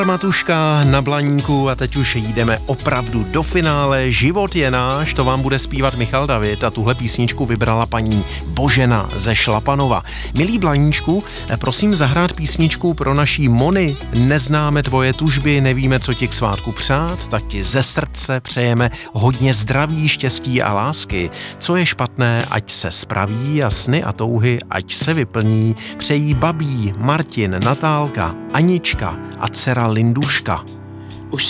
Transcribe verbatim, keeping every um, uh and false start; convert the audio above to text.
Matuška na Blaníku a teď už jdeme opravdu do finále. Život je náš, to vám bude zpívat Michal David a tuhle písničku vybrala paní Božena ze Šlapanova. Milý Blaníčku, prosím zahrát písničku pro naší Mony. Neznáme tvoje tužby, nevíme, co ti k svátku přát, tak ti ze srdce přejeme hodně zdraví, štěstí a lásky. Co je špatné, ať se spraví a sny a touhy, ať se vyplní. Přejí babí, Martin, Natálka, Anička a dcera Linduška.